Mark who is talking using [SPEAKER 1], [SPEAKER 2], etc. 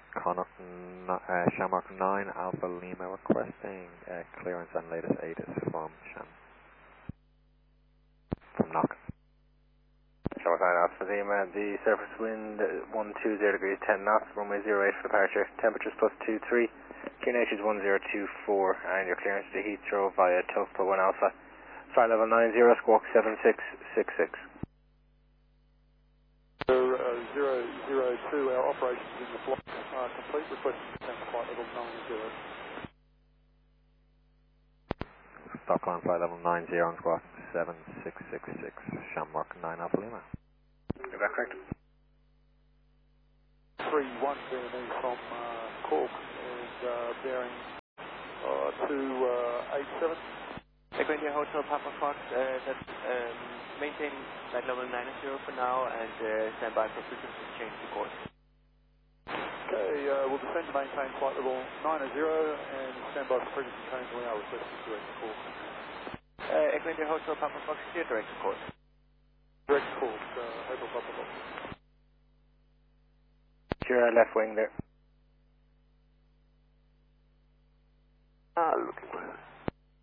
[SPEAKER 1] Shamrock 9, Alpha Lima requesting clearance on latest ATIS from Sham. From Knox.
[SPEAKER 2] Shamrock 9, Alpha Lima, the surface wind 120 degrees 10 knots, runway 08 for departure, temperatures +23, QNH is 1024, and your clearance to Heathrow via Tufpa 1 Alpha, flight level 90, squawk 7666.
[SPEAKER 3] 002, our operations in the flight are complete. Request to descend flight level 90.
[SPEAKER 1] Stockholm flight level 90 on squawk 7666, Shamrock 9 Alpha Lima.
[SPEAKER 2] Is that correct?
[SPEAKER 3] 31 Vietnamese from Cork and bearing 287.
[SPEAKER 4] Equindia Hotel Papa Fox, that's maintain flight level 90 for now and stand by for frequency change to course.
[SPEAKER 3] Okay, we'll descend to maintain flight level 90 and stand by for frequency change. We are requesting direct to course.
[SPEAKER 4] Equindia Hotel Papa Fox, clear direct to course.
[SPEAKER 3] Direct to course, Hotel Papa Fox.
[SPEAKER 2] Your left wing there.